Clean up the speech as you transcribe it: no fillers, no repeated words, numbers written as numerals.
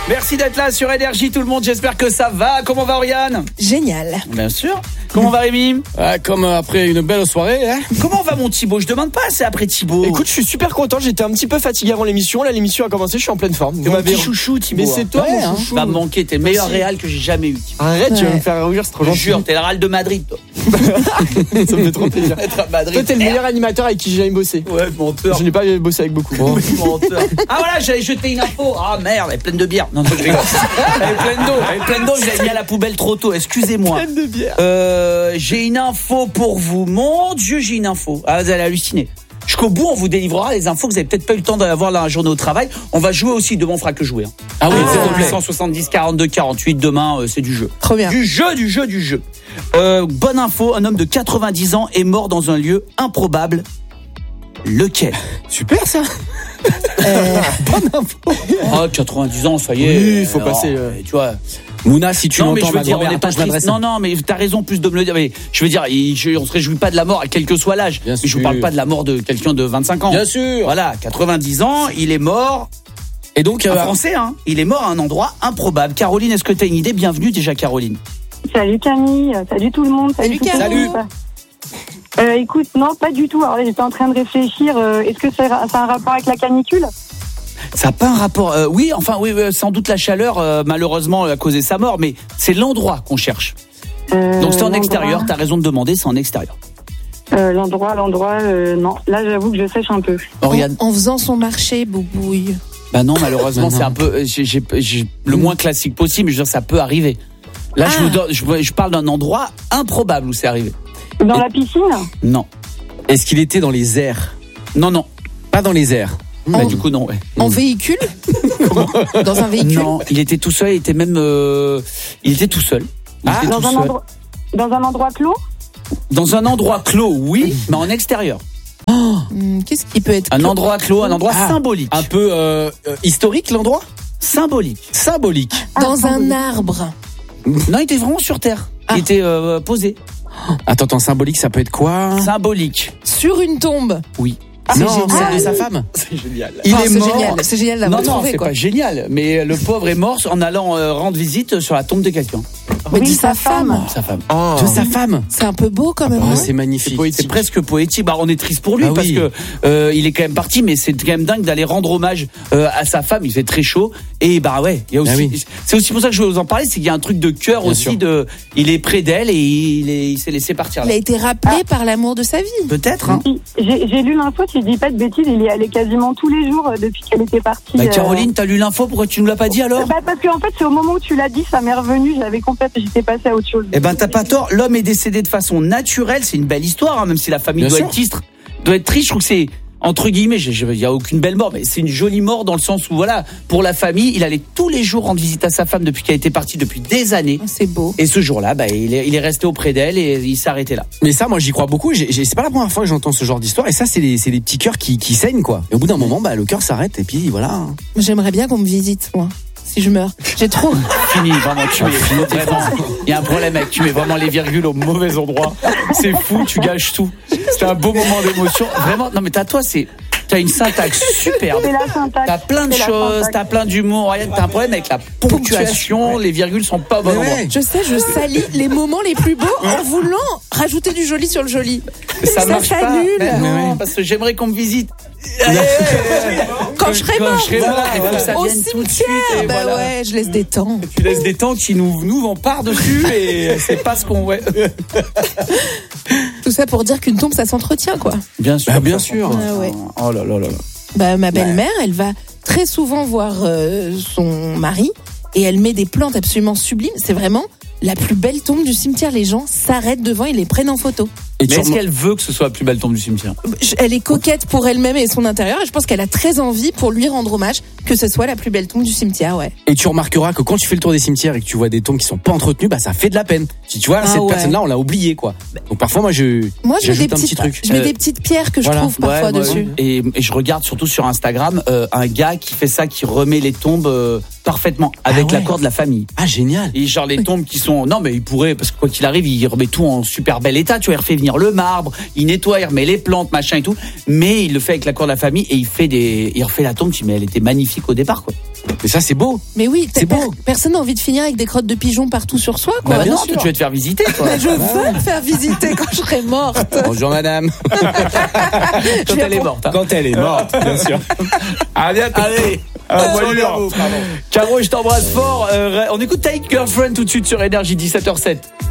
Merci d'être là sur Énergie tout le monde, j'espère que ça va. Comment va Oriane ? Génial. Bien sûr. Comment va Rémi ? Comme après une belle soirée, hein. Comment va mon Thibaut ? Je demande pas assez après Thibaut. Écoute, je suis super content, j'étais un petit peu fatigué avant l'émission. Là, l'émission a commencé, je suis en pleine forme. T'es mon petit chouchou Thibaut. Mais c'est toi mon chouchou. Va me manquer, t'es le meilleur réal que j'ai jamais eu. Arrête, tu vas me faire rougir, c'est trop Je gentil. jure, t'es le Real de Madrid toi. Ça me fait trop plaisir. Être à Madrid. Toi, t'es le meilleur animateur avec qui j'ai jamais bossé. Ouais, menteur. Je n'ai pas bossé avec beaucoup. Oui, menteur. Ah voilà, j'allais jeter une info. Ah merde, elle est pleine de bière. Non, je rigole. Elle est pleine d'eau, je l'ai mis à la poubelle trop tôt, excusez-moi. Pleine de bière. J'ai une info pour vous. Mon Dieu, j'ai une info. Ah, vous allez halluciner. Jusqu'au bout, on vous délivrera les infos que vous avez peut-être pas eu le temps d'avoir la journée au travail. On va jouer aussi, demain on fera que jouer. Hein. Ah oui, 170 42 48, demain c'est du jeu. Trop bien. Du jeu. Bonne info, un homme de 90 ans est mort dans un lieu improbable. Lequel ? Super ça. Bonne info. Ah, 90 ans, ça y est. Oui, faut passer. Tu vois. Mouna, si tu Non mais l'entends, je veux dire, ma on n'est pas grand-mère, triste. Non mais t'as raison plus de me le dire. Mais je veux dire, on se réjouit pas de la mort, quel que soit l'âge. Bien mais je vous parle pas de la mort de quelqu'un de 25 ans. Bien sûr. Voilà, 90 ans, il est mort. Et donc, Un Français, hein. Il est mort à un endroit improbable. Caroline, est-ce que t'as une idée ? Bienvenue déjà, Caroline. Salut Camille, salut tout le monde. Salut, toute Caro. l'équipe. Écoute, non, pas du tout. Alors là, j'étais en train de réfléchir. Est-ce que ça a un rapport avec la canicule ? Ça n'a pas un rapport. Oui, sans doute la chaleur, malheureusement, a causé sa mort, mais c'est l'endroit qu'on cherche. Donc c'est en extérieur. T'as raison de demander, c'est en extérieur. L'endroit, non. Là, j'avoue que je sèche un peu. Oriane. En faisant son marché, boubouille. Bah non, malheureusement, Non. c'est un peu. J'ai le moins classique possible, mais je veux dire, ça peut arriver. Là, je parle d'un endroit improbable où c'est arrivé. Dans la piscine ? Non. est-ce qu'il était dans les airs ? Non. Pas dans les airs. Bah, du coup, non. Ouais. En véhicule. Dans un véhicule. Non, il était tout seul. Il était même. Il était tout seul. Il était Dans tout un seul. dans un endroit clos ? Dans un endroit clos, oui, mais en extérieur. Qu'est-ce qui peut être Un endroit clos, un endroit symbolique. Un peu historique l'endroit ? Symbolique. Symbolique. dans un arbre. Non, il était vraiment sur terre. Il était posé. Attends, symbolique, ça peut être quoi ? Symbolique. Sur une tombe. Oui. Non, génial. celle de sa femme. C'est génial. Il Enfin, est c'est mort. génial. C'est génial d'avoir Non, trouvé c'est quoi. pas génial. Mais le pauvre est mort en allant rendre visite sur la tombe de quelqu'un. Mais Oui, dis sa femme. Sa femme. De sa femme. C'est un peu beau quand même. Oh, non c'est magnifique. C'est presque poétique. Bah, on est triste pour lui Ah parce oui. que il est quand même parti, mais c'est quand même dingue d'aller rendre hommage à sa femme. Il fait très chaud et bah ouais, il y a aussi. Ah oui. C'est aussi pour ça que je veux vous en parler, c'est qu'il y a un truc de cœur Bien aussi sûr. il est près d'elle et il s'est laissé partir. Il Là. a été rappelé par l'amour de sa vie. Peut-être. Hein. J'ai lu l'info, si je dis pas de bêtises, il y allait quasiment tous les jours depuis qu'elle était partie. Bah, Caroline, t'as lu l'info, pourquoi tu nous l'as pas dit alors ? Parce qu'en fait, c'est au moment où tu l'as dit, ça m'est revenu, j'étais passée à autre chose. Eh ben t'as pas tort, l'homme est décédé de façon naturelle, c'est une belle histoire, hein, même si la famille Bien doit sûr. être triste, je trouve que c'est, entre guillemets, il y a aucune belle mort, mais c'est une jolie mort dans le sens où voilà, pour la famille, il allait tous les jours rendre visite à sa femme depuis qu'elle était partie depuis des années, C'est beau. et ce jour-là, bah, il est resté auprès d'elle et il s'est arrêté là. Mais ça, moi, j'y crois beaucoup. C'est pas la première fois que j'entends ce genre d'histoire. Et ça, c'est des petits cœurs qui saignent, quoi. Et au bout d'un moment, bah, le cœur s'arrête. Et puis, voilà. J'aimerais bien qu'on me visite, moi, si je meurs. J'ai trop. Fini, vraiment, il y a un problème avec tu mets vraiment les virgules au mauvais endroit, c'est fou, tu gâches tout. C'était un beau moment d'émotion, vraiment, non mais t'as une syntaxe superbe. C'est la syntaxe. T'as plein de C'est la choses, syntaxe. t'as plein d'humour. Regarde, t'as un problème avec la ponctuation, les virgules sont pas au bon Mais endroit. ouais. Je sais, je salis les moments les plus beaux en voulant rajouter du joli sur le joli. Ça marche pas. s'annule. Mais non, Ouais. parce que j'aimerais qu'on me visite. Quand je serai morte, il faut que ça au vienne tout de cimetière. suite. Et Bah voilà. ouais, je laisse des temps. Tu laisses des temps qui nous vont par-dessus et c'est pas ce qu'on... Ouais. Tout ça pour dire qu'une tombe, ça s'entretient, quoi. Bien sûr. Bah, bien sûr. Ah ouais. Oh là là là là. Bah, ma belle-mère, elle va très souvent voir son mari et elle met des plantes absolument sublimes. C'est vraiment la plus belle tombe du cimetière. Les gens s'arrêtent devant et les prennent en photo. Et Mais est-ce qu'elle veut que ce soit la plus belle tombe du cimetière ? Elle est coquette pour elle-même et son intérieur et je pense qu'elle a très envie pour lui rendre hommage que ce soit la plus belle tombe du cimetière, ouais. Et tu remarqueras que quand tu fais le tour des cimetières et que tu vois des tombes qui sont pas entretenues, bah, ça fait de la peine. Si tu vois, Ah cette ouais. personne-là, on l'a oubliée, quoi. Donc, parfois, moi, Moi, je mets j'ajoute des un petit petites, truc. je mets des petites pierres que je voilà. trouve parfois Ouais, moi, dessus. et je regarde surtout sur Instagram un gars qui fait ça, qui remet les tombes parfaitement avec ouais. l'accord de la famille. Ah, génial. Et genre les tombes qui sont... Non mais il pourrait, parce que quoi qu'il arrive, il remet tout en super bel état, tu vois, il refait venir le marbre, il nettoie, il remet les plantes, machin et tout, mais il le fait avec l'accord de la famille et il refait la tombe, tu dis mais elle était magnifique au départ, quoi. Mais ça, c'est beau. Mais oui, C'est beau. personne n'a envie de finir avec des crottes de pigeons partout sur soi, quoi. Bah bien non, sûr. tu veux te faire visiter, toi. Mais je veux me faire visiter quand je serai morte. Bonjour madame. Quand elle est morte. Hein. Quand elle est morte, bien sûr. À bientôt. Allez, Caro, je t'embrasse fort. On écoute Take Girlfriend tout de suite sur Énergie 17h07.